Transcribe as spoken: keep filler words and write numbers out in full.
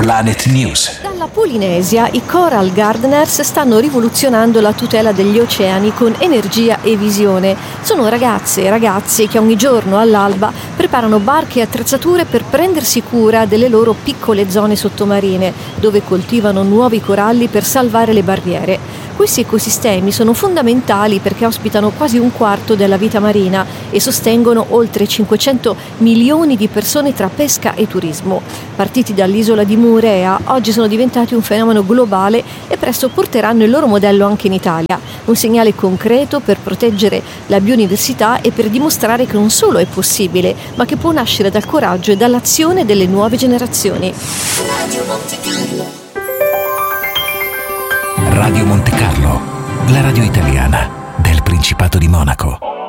Planet News. Dalla Polinesia i Coral Gardeners stanno rivoluzionando la tutela degli oceani con energia e visione. Sono ragazze e ragazzi che ogni giorno all'alba preparano barche e attrezzature per prendersi cura delle loro piccole zone sottomarine, dove coltivano nuovi coralli per salvare le barriere. Questi ecosistemi sono fondamentali perché ospitano quasi un quarto della vita marina e sostengono oltre cinquecento milioni di persone tra pesca e turismo. Partiti dall'isola di Moorea, oggi sono diventati un fenomeno globale e presto porteranno il loro modello anche in Italia. Un segnale concreto per proteggere la biodiversità e per dimostrare che non solo è possibile, ma che può nascere dal coraggio e dall'azione delle nuove generazioni. Radio Monte Carlo, la radio italiana del Principato di Monaco.